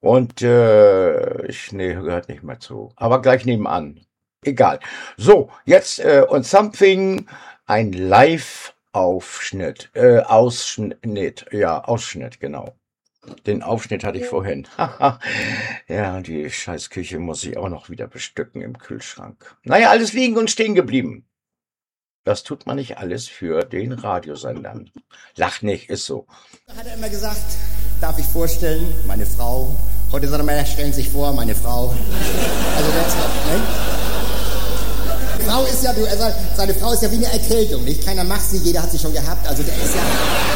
Und nee, gehört nicht mehr zu. Aber gleich nebenan. Egal. So, jetzt und Something, ein Live-Aufschnitt. Ausschnitt. Ja, Ausschnitt, genau. Den Aufschnitt hatte ich vorhin. Ja, die Scheißküche muss ich auch noch wieder bestücken im Kühlschrank. Naja, alles liegen und stehen geblieben. Das tut man nicht alles für den Radiosendern. Lach nicht, ist so. Hat er immer gesagt, darf ich vorstellen, meine Frau. Heute sagt er mal, stellen Sie sich vor, meine Frau. Also das, ne? Frau ist ja, seine Frau ist ja wie eine Erkältung, nicht? Keiner macht sie, jeder hat sie schon gehabt. Also der ist ja...